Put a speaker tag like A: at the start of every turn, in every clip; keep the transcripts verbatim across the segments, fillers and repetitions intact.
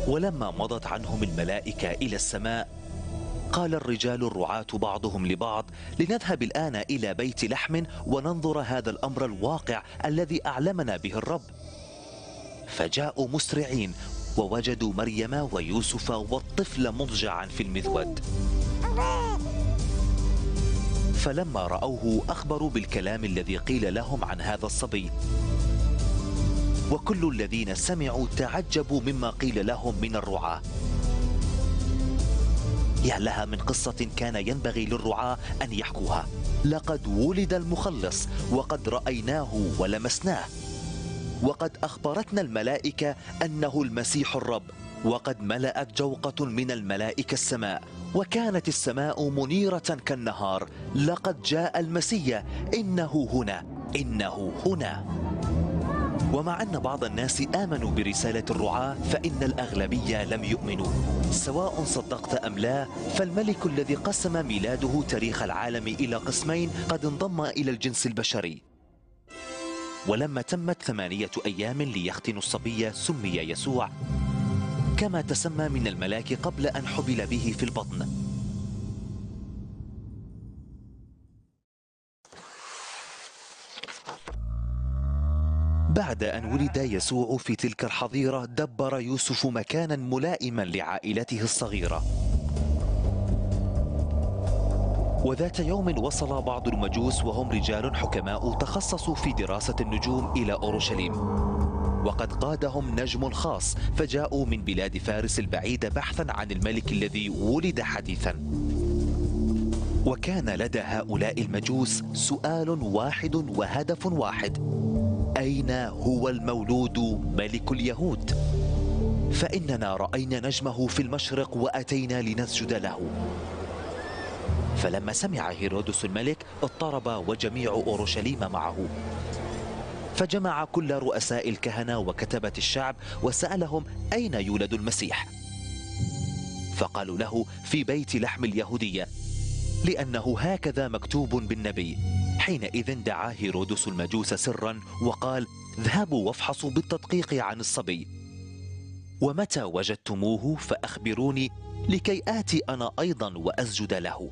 A: ولما مضت عنهم الملائكة إلى السماء قال الرجال الرعاة بعضهم لبعض: لنذهب الآن إلى بيت لحم وننظر هذا الأمر الواقع الذي أعلمنا به الرب. فجاءوا مسرعين ووجدوا مريم ويوسف والطفل مضجعا في المذود. فلما رأوه أخبروا بالكلام الذي قيل لهم عن هذا الصبي، وكل الذين سمعوا تعجبوا مما قيل لهم من الرعاة. يا لها من قصة كان ينبغي للرعاة أن يحكوها. لقد ولد المخلص وقد رأيناه ولمسناه، وقد أخبرتنا الملائكة أنه المسيح الرب، وقد ملأت جوقة من الملائكة السماء، وكانت السماء منيرة كالنهار. لقد جاء المسيح، إنه هنا، إنه هنا. ومع أن بعض الناس آمنوا برسالة الرعاة فإن الأغلبية لم يؤمنوا. سواء صدقت أم لا، فالملك الذي قسم ميلاده تاريخ العالم إلى قسمين قد انضم إلى الجنس البشري. ولما تمت ثمانية أيام ليختنوا الصبي سمي يسوع كما تسمى من الملاك قبل أن حبل به في البطن. بعد أن ولد يسوع في تلك الحظيرة دبر يوسف مكانا ملائما لعائلته الصغيرة. وذات يوم وصل بعض المجوس وهم رجال حكماء تخصصوا في دراسة النجوم إلى أورشليم، وقد قادهم نجم خاص، فجاءوا من بلاد فارس البعيدة بحثا عن الملك الذي ولد حديثا. وكان لدى هؤلاء المجوس سؤال واحد وهدف واحد: أين هو المولود ملك اليهود؟ فإننا رأينا نجمه في المشرق وأتينا لنسجد له. فلما سمع هيرودس الملك اضطرب وجميع أورشليم معه، فجمع كل رؤساء الكهنة وكتبة الشعب وسألهم أين يولد المسيح؟ فقالوا له: في بيت لحم اليهودية، لأنه هكذا مكتوب بالنبي. حينئذ دعا هيرودس المجوس سرا وقال: اذهبوا وافحصوا بالتدقيق عن الصبي، ومتى وجدتموه فأخبروني لكي آتي أنا أيضا وأسجد له.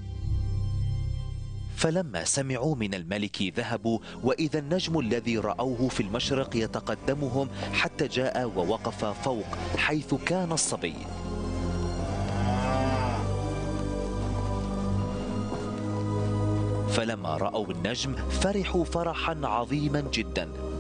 A: فلما سمعوا من الملك ذهبوا، وإذا النجم الذي رأوه في المشرق يتقدمهم حتى جاء ووقف فوق حيث كان الصبي. فلما رأوا النجم فرحوا فرحا عظيما جدا،